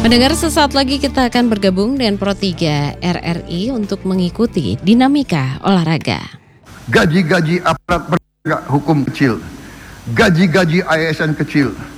Pendengar, sesaat lagi kita akan bergabung dengan Pro 3 RRI untuk mengikuti dinamika olahraga. Gaji-gaji aparat penegak hukum kecil, gaji-gaji ASN kecil,